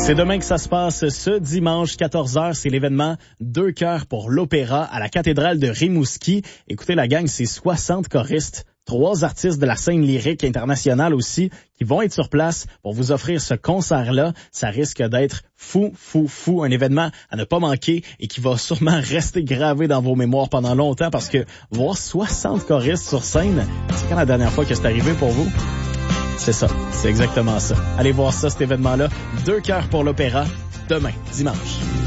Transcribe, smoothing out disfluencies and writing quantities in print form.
C'est demain que ça se passe, ce dimanche 14h. C'est l'événement 2 cœurs pour l'opéra à la cathédrale de Rimouski. Écoutez, la gang, c'est 60 choristes, 3 artistes de la scène lyrique internationale aussi, qui vont être sur place pour vous offrir ce concert-là. Ça risque d'être fou. Un événement à ne pas manquer et qui va sûrement rester gravé dans vos mémoires pendant longtemps parce que voir 60 choristes sur scène, c'est quand la dernière fois que c'est arrivé pour vous? C'est ça, c'est exactement ça. Allez voir ça, cet événement-là. 2 cœurs pour l'opéra, demain, dimanche.